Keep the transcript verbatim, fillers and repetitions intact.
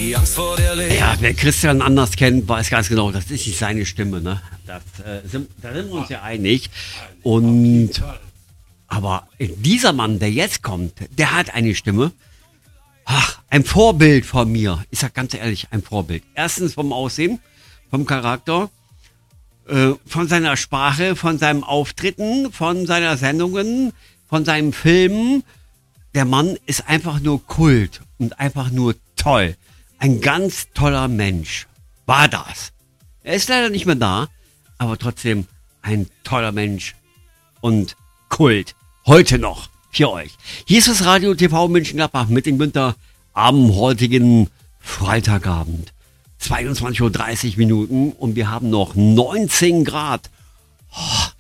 die Angst vor der Leere. Ja, wer Christian Anders kennt, weiß ganz genau, das ist nicht seine Stimme, ne? Das, äh, sind, da sind wir uns ja einig. Und, aber dieser Mann, der jetzt kommt, der hat eine Stimme. Ach, ein Vorbild von mir. Ich sag ganz ehrlich, ein Vorbild. Erstens vom Aussehen, vom Charakter, äh, von seiner Sprache, von seinem Auftritten, von seiner Sendungen, von seinen Filmen. Der Mann ist einfach nur Kult und einfach nur toll. Ein ganz toller Mensch. War das. Er ist leider nicht mehr da, aber trotzdem ein toller Mensch und Kult. Heute noch für euch. Hier ist das Radio T V Mönchengladbach mit dem Günther am heutigen Freitagabend. zweiundzwanzig Uhr dreißig Minuten und wir haben noch neunzehn Grad. Oh,